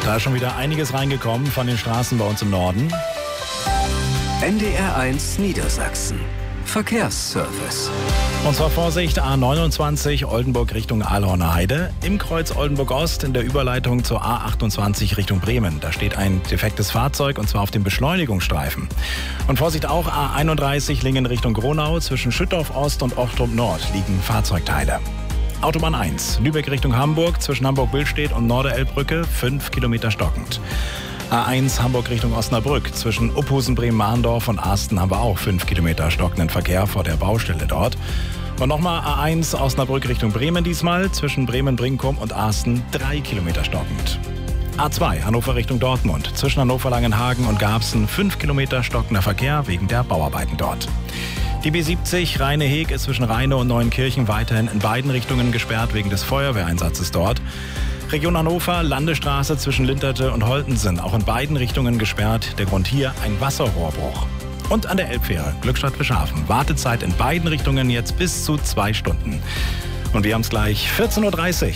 Da ist schon wieder einiges reingekommen von den Straßen bei uns im Norden. NDR1 Niedersachsen. Verkehrsservice. Und zwar Vorsicht, A29 Oldenburg Richtung Ahlhorner Heide. Im Kreuz Oldenburg Ost in der Überleitung zur A28 Richtung Bremen. Da steht ein defektes Fahrzeug und zwar auf dem Beschleunigungsstreifen. Und Vorsicht auch A31 Lingen Richtung Gronau. Zwischen Schüttorf Ost und Ochtrup Nord liegen Fahrzeugteile. Autobahn 1, Lübeck Richtung Hamburg, zwischen Hamburg-Billstedt und Norderelbbrücke, 5 Kilometer stockend. A1 Hamburg Richtung Osnabrück, zwischen Uphusen, Bremen-Mahndorf und Asten haben wir auch 5 Kilometer stockenden Verkehr vor der Baustelle dort. Und nochmal A1 Osnabrück Richtung Bremen diesmal, zwischen Bremen-Brinkum und Asten 3 Kilometer stockend. A2 Hannover Richtung Dortmund, zwischen Hannover-Langenhagen und Garbsen 5 Kilometer stockender Verkehr wegen der Bauarbeiten dort. Die B70 Rheine-Heg ist zwischen Rheine und Neuenkirchen weiterhin in beiden Richtungen gesperrt wegen des Feuerwehreinsatzes dort. Region Hannover, Landesstraße zwischen Linterte und Holtensen, auch in beiden Richtungen gesperrt. Der Grund hier ein Wasserrohrbruch. Und an der Elbfähre Glückstadt-Fischhafen. Wartezeit in beiden Richtungen jetzt bis zu 2 Stunden. Und wir haben es gleich 14.30 Uhr.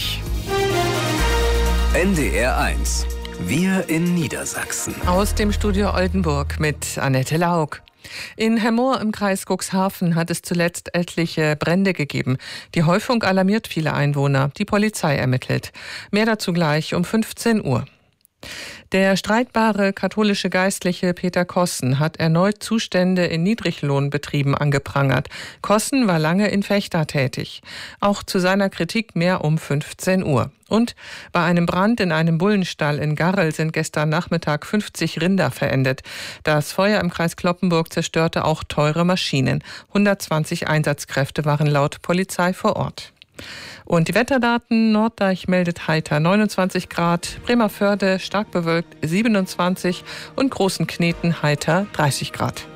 NDR1. Wir in Niedersachsen. Aus dem Studio Oldenburg mit Annette Laug. In Hemmoor im Kreis Cuxhaven hat es zuletzt etliche Brände gegeben. Die Häufung alarmiert viele Einwohner. Die Polizei ermittelt. Mehr dazu gleich um 15 Uhr. Der streitbare katholische Geistliche Peter Kossen hat erneut Zustände in Niedriglohnbetrieben angeprangert. Kossen war lange in Vechta tätig. Auch zu seiner Kritik mehr um 15 Uhr. Und bei einem Brand in einem Bullenstall in Garrel sind gestern Nachmittag 50 Rinder verendet. Das Feuer im Kreis Cloppenburg zerstörte auch teure Maschinen. 120 Einsatzkräfte waren laut Polizei vor Ort. Und die Wetterdaten: Norddeich meldet heiter 29 Grad, Bremervörde stark bewölkt 27 und Großenkneten heiter 30 Grad.